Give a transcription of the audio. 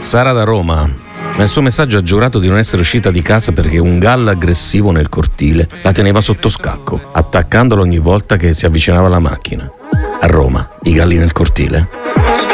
Sara da Roma. Nel suo messaggio ha giurato di non essere uscita di casa perché un gallo aggressivo nel cortile la teneva sotto scacco, attaccandolo ogni volta che si avvicinava alla macchina. A Roma, i galli nel cortile?